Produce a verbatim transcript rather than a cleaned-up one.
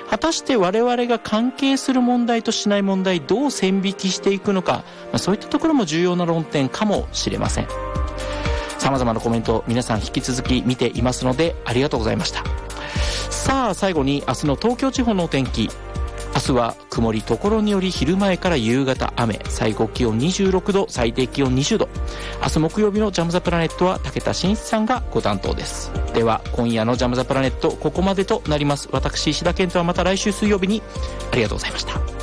果たして我々が関係する問題としない問題、どう線引きしていくのか、まあ、そういったところも重要な論点かもしれません。様々なコメント皆さん引き続き見ていますのでありがとうございました。さあ最後に明日の東京地方のお天気。明日は曇り、ところにより昼前から夕方雨、最高気温にじゅうろくど、最低気温にじゅうど。明日木曜日のジャムザプラネットは武田真一さんがご担当です。では今夜のジャムザプラネットここまでとなります。私石田健人はまた来週水曜日に。ありがとうございました。